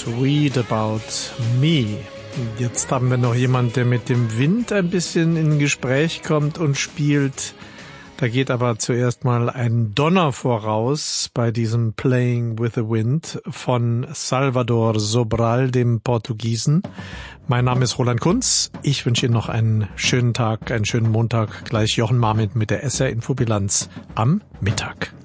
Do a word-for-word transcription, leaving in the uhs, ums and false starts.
Read About Me. Jetzt haben wir noch jemanden, der mit dem Wind ein bisschen in Gespräch kommt und spielt. Da geht aber zuerst mal ein Donner voraus bei diesem Playing with the Wind von Salvador Sobral, dem Portugiesen. Mein Name ist Roland Kunz. Ich wünsche Ihnen noch einen schönen Tag, einen schönen Montag. Gleich Jochen Marmit mit der S R Infobilanz am Mittag.